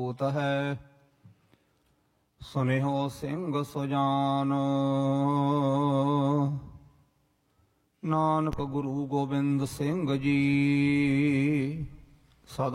ਹੋਤ ਹੈ ਸੁਨਿਹੋ ਸਿੰਘ ਸੁਜਾਨ। ਨਾਨਕ ਗੁਰੂ ਗੋਬਿੰਦ ਸਿੰਘ ਜੀ।